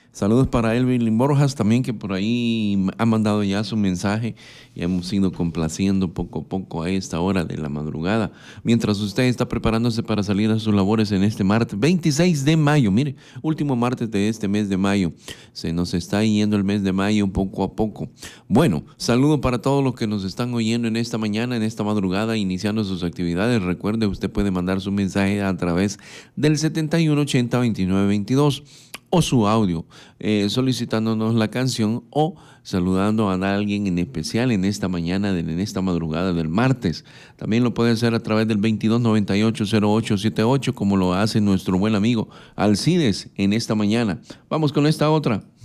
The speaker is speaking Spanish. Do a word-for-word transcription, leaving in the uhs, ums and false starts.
Saludos para Elvin Borjas también, que por ahí ha mandado ya su mensaje y hemos ido complaciendo poco a poco a esta hora de la madrugada. Mientras usted está preparándose para salir a sus labores en este martes veintiséis de mayo, mire, último martes de este mes de mayo. Se nos está yendo el mes de mayo poco a poco. Bueno, saludo para todos los que nos están oyendo en esta mañana, en esta madrugada, iniciando sus actividades. Recuerde, usted puede mandar su mensaje a través del setenta y uno ochenta veintinueve veintidós o su audio eh, solicitándonos la canción o saludando a alguien en especial en esta mañana, de, en esta madrugada del martes. También lo puede hacer a través del veintidós noventa y ocho cero ocho setenta y ocho, como lo hace nuestro buen amigo Alcides en esta mañana. Vamos con esta otra.